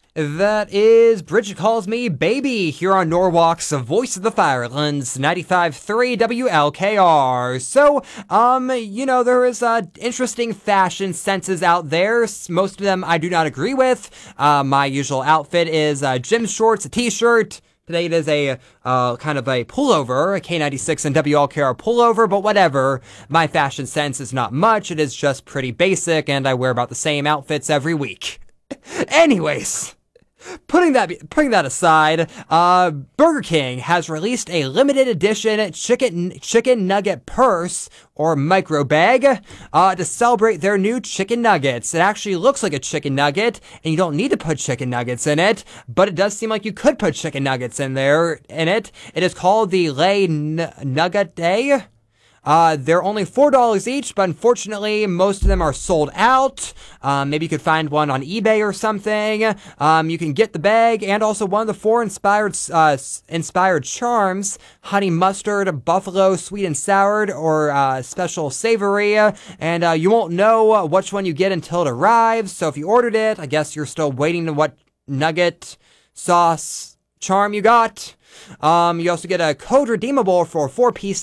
That is Bridget Calls Me Baby here on Norwalk's Voice of the Firelands, 95.3 WLKR. So, there is interesting fashion senses out there. Most of them I do not agree with. My usual outfit is gym shorts, a t-shirt. Today it is a kind of a pullover, a K96 and WLKR pullover, but whatever. My fashion sense is not much. It is just pretty basic, and I wear about the same outfits every week. Anyways, putting that aside, Burger King has released a limited edition chicken nugget purse or micro bag to celebrate their new chicken nuggets. It actually looks like a chicken nugget, and you don't need to put chicken nuggets in it, but it does seem like you could put chicken nuggets in it. It is called the Lay Nugget Day. They're only $4 each, but unfortunately, most of them are sold out. Maybe you could find one on eBay or something. You can get the bag and also one of the four inspired charms: honey mustard, buffalo, sweet and sour, or special savory. And you won't know which one you get until it arrives. So if you ordered it, I guess you're still waiting to what nugget sauce charm you got. You also get a code redeemable for a 4-piece